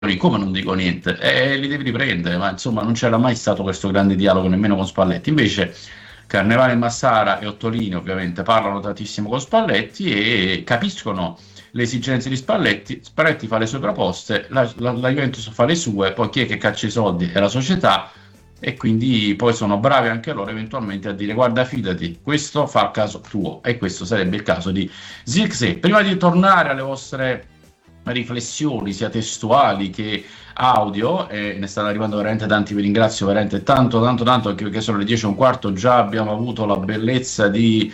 come non dico niente? Li devi riprendere, ma insomma non c'era mai stato questo grande dialogo nemmeno con Spalletti. Invece Carnevale, Massara e Ottolini ovviamente parlano tantissimo con Spalletti e capiscono le esigenze di Spalletti. Spalletti fa le sue proposte, la Juventus fa le sue, poi chi è che caccia i soldi è la società, e quindi poi sono bravi anche loro eventualmente a dire: guarda, fidati, questo fa il caso tuo, e questo sarebbe il caso di Zirkzee. Prima di tornare alle vostre riflessioni sia testuali che audio, e ne stanno arrivando veramente tanti, vi ringrazio veramente tanto anche perché sono le 10:15, già abbiamo avuto la bellezza di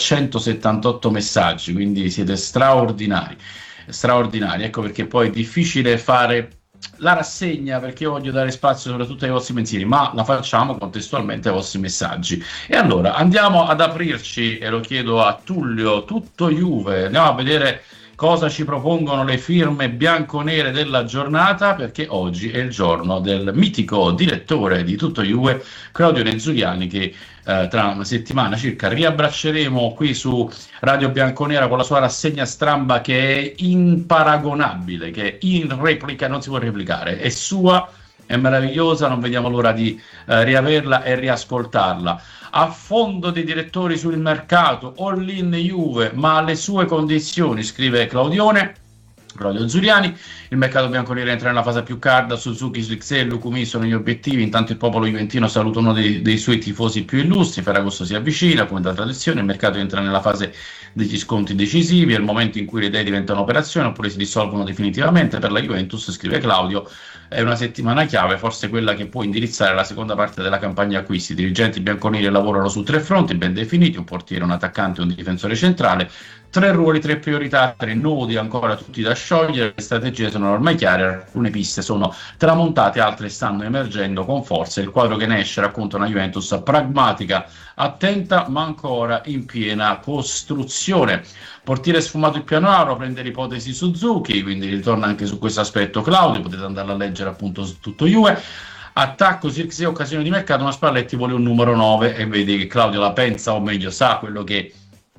178 messaggi, quindi siete straordinari, ecco perché poi è difficile fare la rassegna, perché io voglio dare spazio soprattutto ai vostri pensieri, ma la facciamo contestualmente ai vostri messaggi. E allora andiamo ad aprirci, e lo chiedo a Tullio, tutto Juve, andiamo a vedere cosa ci propongono le firme bianconere della giornata, perché oggi è il giorno del mitico direttore di Tutto Juve, Claudio Nenzuriani, che tra una settimana circa riabbracceremo qui su Radio Bianconera con la sua rassegna stramba, che è imparagonabile, che è in replica, non si può replicare, è sua, è meravigliosa, non vediamo l'ora di riaverla e riascoltarla. A fondo dei direttori sul mercato, all in Juve, ma alle sue condizioni, scrive Claudio Zuriani. Il mercato bianconero entra nella fase più calda, Suzuki, Zirkzee e Lukumi sono gli obiettivi. Intanto il popolo juventino saluta uno dei suoi tifosi più illustri. Ferragosto si avvicina, come da tradizione. Il mercato entra nella fase degli sconti decisivi, è il momento in cui le idee diventano operazione oppure si dissolvono definitivamente. Per la Juventus, scrive Claudio, è una settimana chiave, forse quella che può indirizzare la seconda parte della campagna acquisti. I dirigenti bianconeri lavorano su 3 fronti ben definiti: un portiere, un attaccante e un difensore centrale. 3 ruoli, 3 priorità, 3 nodi ancora tutti da sciogliere. Le strategie sono ormai chiare, alcune piste sono tramontate, altre stanno emergendo con forza. Il quadro che ne esce racconta una Juventus pragmatica, attenta, ma ancora in piena costruzione. Portiere sfumato il piano, prende l'ipotesi Suzuki, quindi ritorna anche su questo aspetto Claudio, potete andarla a leggere appunto su Tutto Juve. Attacco, Zirkzee, occasione di mercato, ma Spalletti vuole un numero 9, e vedi che Claudio la pensa, o meglio sa quello che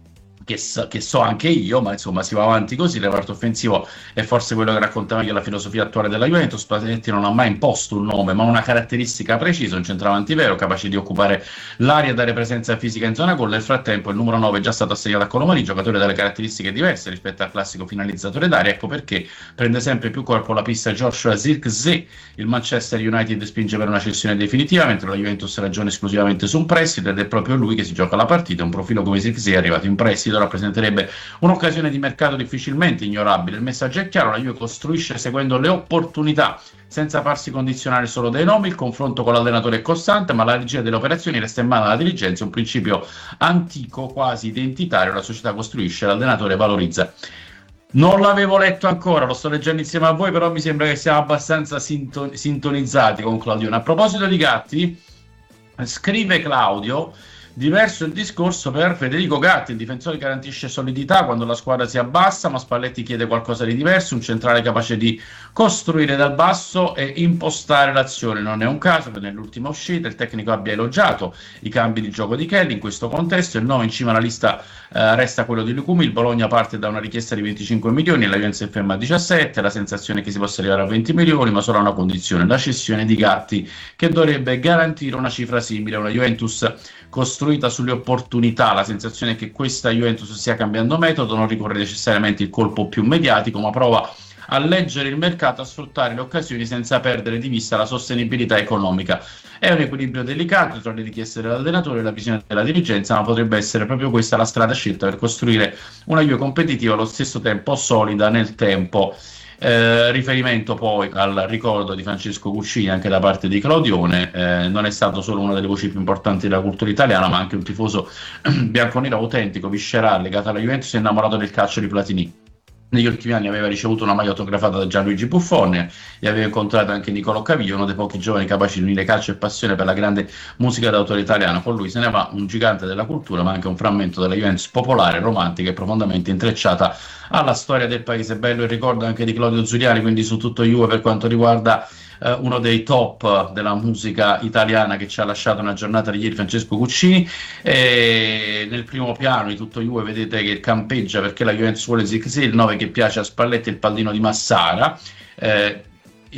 so anche io, ma insomma si va avanti così. Il reparto offensivo è forse quello che racconta meglio la filosofia attuale della Juventus. Spalletti non ha mai imposto un nome, ma una caratteristica precisa: un centravanti vero, capace di occupare l'area e dare presenza fisica in zona gol. Nel frattempo il numero 9 è già stato assegnato a Colomani, giocatore dalle caratteristiche diverse rispetto al classico finalizzatore d'aria. Ecco perché prende sempre più corpo la pista Joshua Zirkzee. Il Manchester United spinge per una cessione definitiva, mentre la Juventus ragiona esclusivamente su un prestito, ed è proprio lui che si gioca la partita. Un profilo come Zirkzee, arrivato in prestito, rappresenterebbe un'occasione di mercato difficilmente ignorabile. Il messaggio è chiaro: la Juve costruisce seguendo le opportunità, senza farsi condizionare solo dai nomi. Il confronto con l'allenatore è costante, ma la regia delle operazioni resta in mano alla dirigenza, un principio antico, quasi identitario. La società costruisce, l'allenatore valorizza. Non l'avevo letto ancora, lo sto leggendo insieme a voi, però mi sembra che siamo abbastanza sintonizzati con Claudio. A proposito di Gatti, scrive Claudio: diverso il discorso per Federico Gatti, il difensore garantisce solidità quando la squadra si abbassa, ma Spalletti chiede qualcosa di diverso, un centrale capace di costruire dal basso e impostare l'azione. Non è un caso che nell'ultima uscita il tecnico abbia elogiato i cambi di gioco di Kelly. In questo contesto il 9 in cima alla lista resta quello di Lukumi. Il Bologna parte da una richiesta di 25 milioni, la Juventus è ferma a 17, la sensazione è che si possa arrivare a 20 milioni, ma solo a una condizione: la cessione di Gatti, che dovrebbe garantire una cifra simile a una Juventus costruita sulle opportunità. La sensazione è che questa Juventus stia cambiando metodo, non ricorre necessariamente il colpo più mediatico, ma prova a leggere il mercato, a sfruttare le occasioni senza perdere di vista la sostenibilità economica. È un equilibrio delicato tra le richieste dell'allenatore e la visione della dirigenza, ma potrebbe essere proprio questa la strada scelta per costruire una Juve competitiva, allo stesso tempo solida nel tempo. Riferimento poi al ricordo di Francesco Guccini anche da parte di Claudione. Non è stato solo una delle voci più importanti della cultura italiana, ma anche un tifoso bianconero autentico, viscerale, legato alla Juventus e innamorato del calcio di Platini. Negli ultimi anni aveva ricevuto una maglia autografata da Gianluigi Buffon e aveva incontrato anche Niccolò Caviglio, uno dei pochi giovani capaci di unire calcio e passione per la grande musica d'autore italiana. Con lui se ne va un gigante della cultura, ma anche un frammento della Juventus popolare, romantica e profondamente intrecciata alla storia del paese. Bello il ricordo anche di Claudio Zuriani, quindi su Tutto Juve, per quanto riguarda uno dei top della musica italiana che ci ha lasciato una giornata di ieri, Francesco Guccini. E nel primo piano di Tutto Juve vedete che campeggia, perché la Juventus vuole Zirkzee, il 9 che piace a Spalletti, il pallino di Massara.